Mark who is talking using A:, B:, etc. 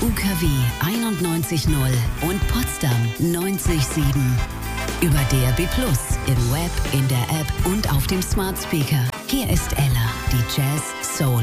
A: UKW 91.0 und Potsdam 90.7. Über DAB+, im Web, in der App und auf dem Smart Speaker. Hier ist Ella, die Jazz, Soul